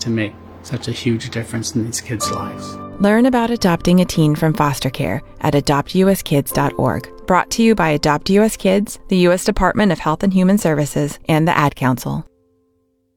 to make such a huge difference in these kids' lives. Learn about adopting a teen from foster care at adoptuskids.org. Brought to you by Adopt US Kids, the U.S. Department of Health and Human Services, and the Ad Council.